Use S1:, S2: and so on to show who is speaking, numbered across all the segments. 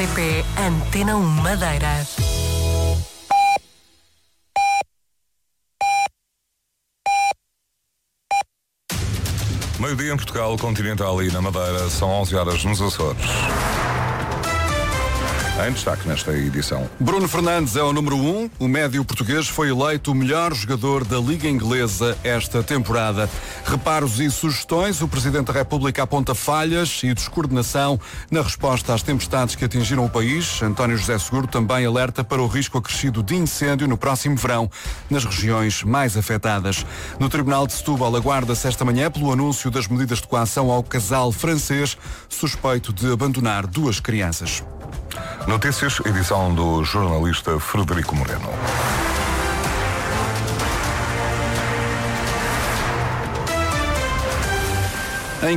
S1: RTP Antena 1 Madeira.
S2: Meio-dia em Portugal, continental e na Madeira, são 11 horas nos Açores. Em destaque nesta edição.
S3: Bruno Fernandes é o número 1. O médio português foi eleito o melhor jogador da Liga Inglesa esta temporada. Reparos e sugestões. O Presidente da República aponta falhas e descoordenação na resposta às tempestades que atingiram o país. António José Seguro também alerta para o risco acrescido de incêndio no próximo verão nas regiões mais afetadas. No Tribunal de Setúbal aguarda-se esta manhã pelo anúncio das medidas de coação ao casal francês suspeito de abandonar 2 crianças.
S2: Notícias, edição do jornalista Frederico Moreno.
S3: Em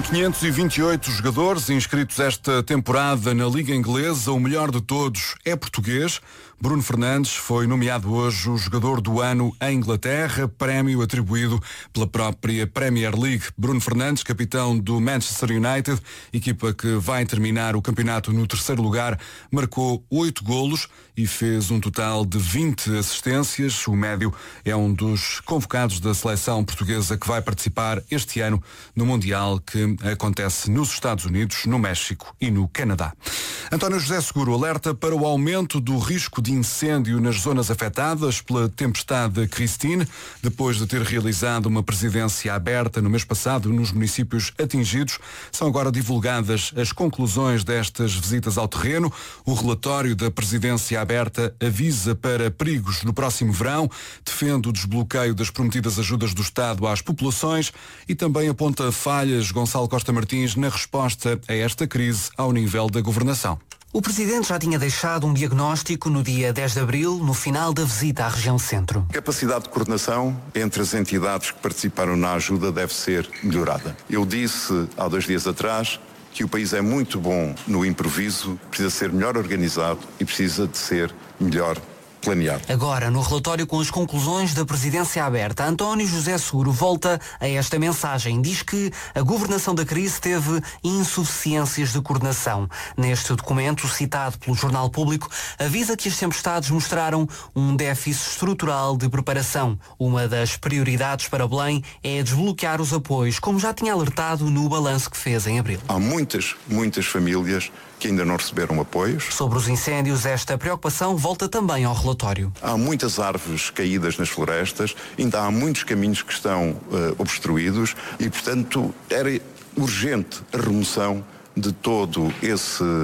S3: 528 jogadores inscritos esta temporada na Liga Inglesa, o melhor de todos é português. Bruno Fernandes foi nomeado hoje o jogador do ano em Inglaterra, prémio atribuído pela própria Premier League. Bruno Fernandes, capitão do Manchester United, equipa que vai terminar o campeonato no 3º lugar, marcou 8 golos e fez um total de 20 assistências. O médio é um dos convocados da seleção portuguesa que vai participar este ano no Mundial que acontece nos Estados Unidos, no México e no Canadá. António José Seguro alerta para o aumento do risco de incêndio nas zonas afetadas pela tempestade Christine, depois de ter realizado uma presidência aberta no mês passado nos municípios atingidos. São agora divulgadas as conclusões destas visitas ao terreno. O relatório da presidência aberta avisa para perigos no próximo verão, defende o desbloqueio das prometidas ajudas do Estado às populações e também aponta falhas, Gonçalo Costa Martins, na resposta a esta crise ao nível da governação.
S4: O Presidente já tinha deixado um diagnóstico no dia 10 de abril, no final da visita à região centro.
S5: A capacidade de coordenação entre as entidades que participaram na ajuda deve ser melhorada. Eu disse há 2 dias atrás que o país é muito bom no improviso, precisa ser melhor organizado e precisa de ser melhor planeado.
S4: Agora, no relatório com as conclusões da presidência aberta, António José Seguro volta a esta mensagem. Diz que a governação da crise teve insuficiências de coordenação. Neste documento, citado pelo Jornal Público, avisa que as tempestades mostraram um déficit estrutural de preparação. Uma das prioridades para Belém é desbloquear os apoios, como já tinha alertado no balanço que fez em abril.
S5: Há muitas famílias que ainda não receberam apoios.
S4: Sobre os incêndios, esta preocupação volta também ao relatório.
S5: Há muitas árvores caídas nas florestas, ainda há muitos caminhos que estão obstruídos e, portanto, era urgente a remoção de todo esse